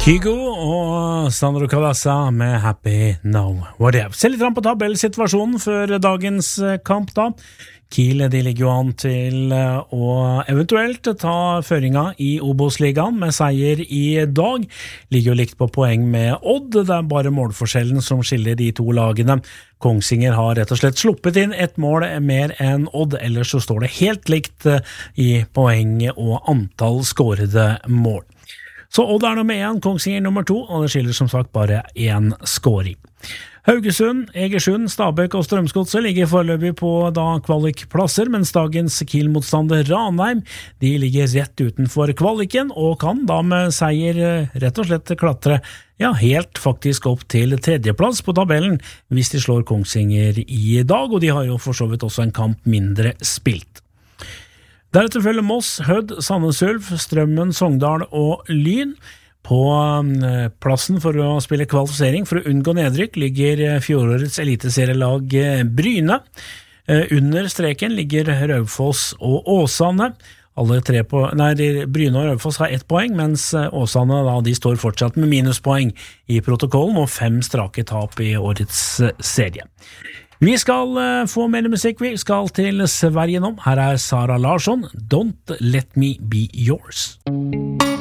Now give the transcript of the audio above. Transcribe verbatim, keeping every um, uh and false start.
Kygo og Sandro Cavazza med Happy Now Whatever. Se litt på tabellsituasjonen før dagens kamp da. Kiel de ligger jo an til å eventuelt ta føringa i Obos-ligaen med seier i dag. Ligger jo likt på poeng med Odd, det er bare målforskjellen som skiller de to lagene. Kongsvinger har rett og slett sluppet inn et mål mer enn Odd, ellers så står det helt likt i poeng og antall skårede mål. Så Odd er nummer én, Kongsvinger nummer to, og det skiller som sagt bare én skåring. Haugesund, Egersund, Stabæk og Strømsgodset ligger foreløpig på da kvalikplasser, mens dagens Kiel-motstander Ranheim, de ligger rett utenfor kvaliken, og kan da med seier rett og slett klatre, ja, helt faktisk opp til tredjeplass på tabellen, hvis de slår Kongsvinger i dag, og de har jo for så vidt også en kamp mindre spilt. Deretter følger Moss, Hødd, Sandnes Ulf, Strømmen, Sogndal og Lyn. På plassen for å spille kvalifisering for å unngå nedrykk ligger fjorårets eliteserielag Bryne. Under streken ligger Raufoss og Åsane. Alle tre på, nei, Bryne og Raufoss har ett poeng, mens Åsane da, de står fortsatt med minuspoeng i protokollen og fem strake tap i årets serie. Vi skal få mer musikk, vi skal til Sverige nå. Her er Sara Larsson, Don't Let Me Be Yours.